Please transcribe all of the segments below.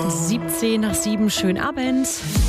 17 nach 7, schönen Abend.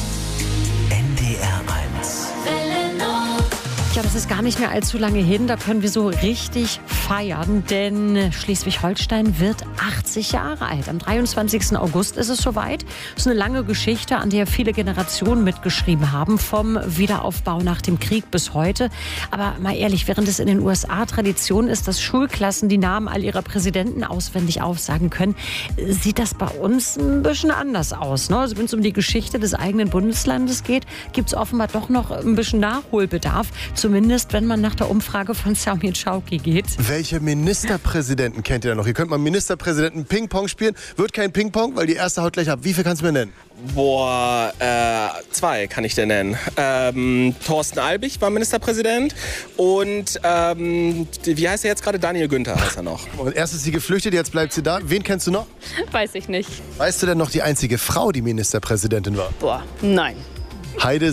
NDR 1. Ja, das ist gar nicht mehr allzu lange hin. Da können wir so richtig feiern, denn Schleswig-Holstein wird 80 Jahre alt. Am 23. August ist es soweit. Das ist eine lange Geschichte, an der viele Generationen mitgeschrieben haben, vom Wiederaufbau nach dem Krieg bis heute. Aber mal ehrlich, während es in den USA Tradition ist, dass Schulklassen die Namen all ihrer Präsidenten auswendig aufsagen können, sieht das bei uns ein bisschen anders aus. Also wenn es um die Geschichte des eigenen Bundeslandes geht, gibt es offenbar doch noch ein bisschen Nachholbedarf. Zumindest, wenn man nach der Umfrage von Samir Chowki geht. Welche Ministerpräsidenten kennt ihr da noch? Ihr könnt mal Ministerpräsidenten Ping-Pong spielen. Wird kein Ping-Pong, weil die erste haut gleich ab. Wie viel kannst du mir nennen? Boah, 2 kann ich dir nennen. Thorsten Albig war Ministerpräsident und wie heißt er jetzt gerade? Daniel Günther heißt er noch. Und erst ist sie geflüchtet, jetzt bleibt sie da. Wen kennst du noch? Weiß ich nicht. Weißt du denn noch die einzige Frau, die Ministerpräsidentin war? Boah, nein. Heide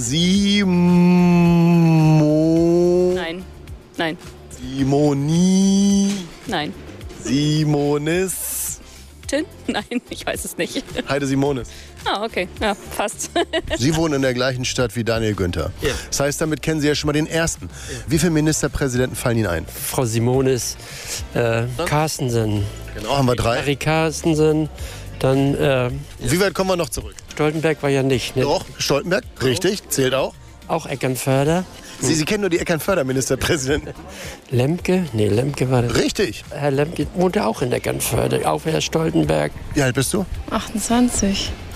Nein. Simoni. Nein. Simonis. Nein, ich weiß es nicht. Heide Simonis. Ah, okay. Ja, fast. Sie wohnen in der gleichen Stadt wie Daniel Günther. Ja. Das heißt, damit kennen Sie ja schon mal den ersten. Ja. Wie viele Ministerpräsidenten fallen Ihnen ein? Frau Simonis, Carstensen. Genau, haben wir 3. Harry Carstensen, dann Wie weit kommen wir noch zurück? Stoltenberg war ja nicht. Ne? Doch, Stoltenberg, richtig, zählt auch. Auch Eckernförder. Sie kennen nur die Eckernförder-Ministerpräsidenten. Lemke? Nee, Lemke war das. Richtig. Herr Lemke wohnte auch in Eckernförde, auch Herr Stoltenberg. Wie alt bist du? 28.